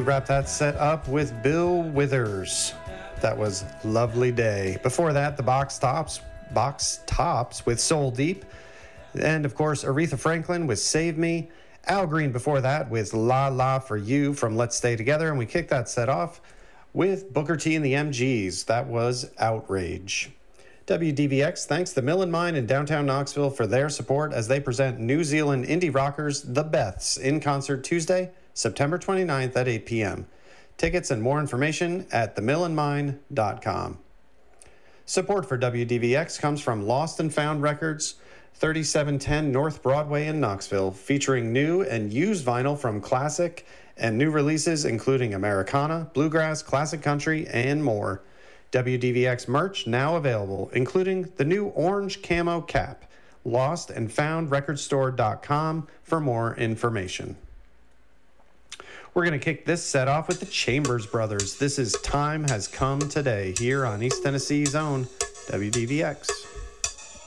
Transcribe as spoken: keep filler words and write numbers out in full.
wrap that set up with Bill Withers. That was Lovely Day. Before that, the Box Tops, Box Tops with Soul Deep. And, of course, Aretha Franklin with Save Me. Al Green before that with La La For You from Let's Stay Together. And we kicked that set off with Booker T and the M Gs. That was Outrage. W D V X thanks the Mill and Mine in downtown Knoxville for their support as they present New Zealand indie rockers The Beths in concert Tuesday, September twenty-ninth at eight p.m. Tickets and more information at the mill and mine dot com. Support for W D V X comes from Lost and Found Records, thirty-seven ten North Broadway in Knoxville, featuring new and used vinyl from classic and new releases including Americana, bluegrass, classic country, and more. W D V X merch now available, including the new orange camo cap. lost and found record store dot com for more information. We're going to kick this set off with the Chambers Brothers. This is Time Has Come Today here on East Tennessee's own W D V X.